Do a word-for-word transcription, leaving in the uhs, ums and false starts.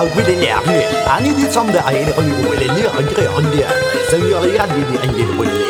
ولله أنا دي صمد عين قلبي ولله أنجري عندي سيارة يعني دي عندي